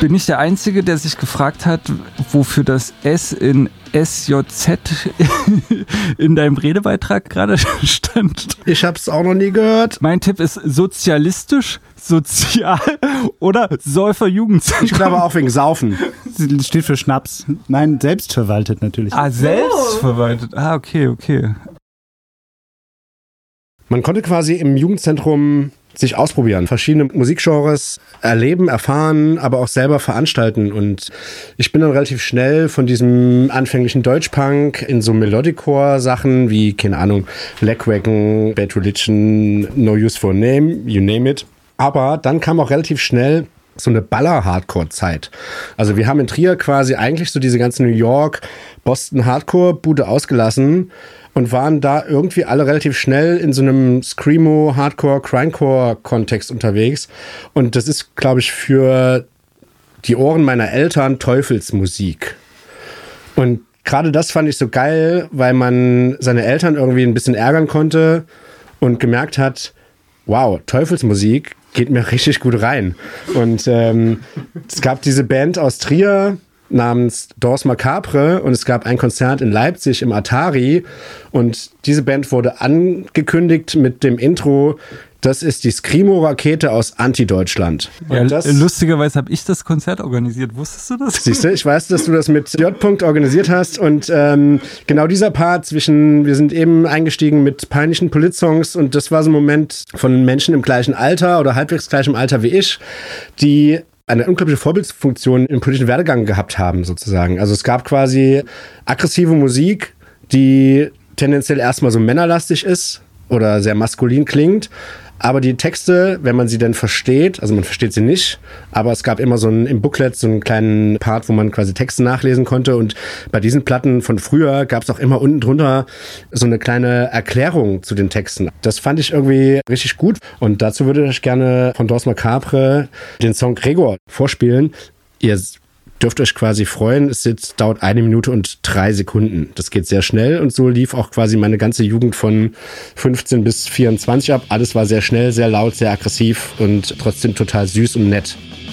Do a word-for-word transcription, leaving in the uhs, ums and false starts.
Bin ich der Einzige, der sich gefragt hat, wofür das S in S J Z in deinem Redebeitrag gerade stand? Ich hab's auch noch nie gehört. Mein Tipp ist sozialistisch, sozial oder Säuferjugendzentrum. Ich glaube auch wegen Saufen. Das steht für Schnaps. Nein, selbstverwaltet natürlich. Ah, selbstverwaltet. Ah, okay, okay. Man konnte quasi im Jugendzentrum sich ausprobieren, verschiedene Musikgenres erleben, erfahren, aber auch selber veranstalten. Und ich bin dann relativ schnell von diesem anfänglichen Deutschpunk in so Melodicore-Sachen wie, keine Ahnung, Lagwagon, Bad Religion, No Use for a Name, you name it. Aber dann kam auch relativ schnell so eine Baller-Hardcore-Zeit. Also wir haben in Trier quasi eigentlich so diese ganze New York, Boston-Hardcore-Bude ausgelassen und waren da irgendwie alle relativ schnell in so einem Screamo, Hardcore, Grindcore-Kontext unterwegs. Und das ist, glaube ich, für die Ohren meiner Eltern Teufelsmusik. Und gerade das fand ich so geil, weil man seine Eltern irgendwie ein bisschen ärgern konnte und gemerkt hat, wow, Teufelsmusik geht mir richtig gut rein. Und ähm, es gab diese Band aus Trier namens Danse Macabre und es gab ein Konzert in Leipzig im Atari und diese Band wurde angekündigt mit dem Intro, das ist die Screamo-Rakete aus Anti-Deutschland. Ja, das, lustigerweise habe ich das Konzert organisiert. Wusstest du das? Siehst du, ich weiß, dass du das mit J. organisiert hast und ähm, genau dieser Part zwischen, wir sind eben eingestiegen mit peinlichen Polit-Songs und das war so ein Moment von Menschen im gleichen Alter oder halbwegs gleichem Alter wie ich, die eine unglaubliche Vorbildfunktion im politischen Werdegang gehabt haben, sozusagen. Also es gab quasi aggressive Musik, die tendenziell erstmal so männerlastig ist oder sehr maskulin klingt. Aber die Texte, wenn man sie denn versteht, also man versteht sie nicht, aber es gab immer so einen, im Booklet so einen kleinen Part, wo man quasi Texte nachlesen konnte und bei diesen Platten von früher gab es auch immer unten drunter so eine kleine Erklärung zu den Texten. Das fand ich irgendwie richtig gut und dazu würde ich gerne von Danse Macabre den Song Gregor vorspielen. Ihr dürft euch quasi freuen, es jetzt dauert eine Minute und drei Sekunden. Das geht sehr schnell und so lief auch quasi meine ganze Jugend von fünfzehn bis vierundzwanzig ab. Alles war sehr schnell, sehr laut, sehr aggressiv und trotzdem total süß und nett.